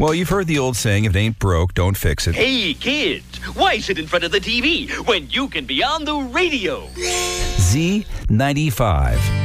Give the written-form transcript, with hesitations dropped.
Well, you've heard the old saying, if it ain't broke, don't fix it. Hey, kids, why sit in front of the TV when you can be on the radio? Z95.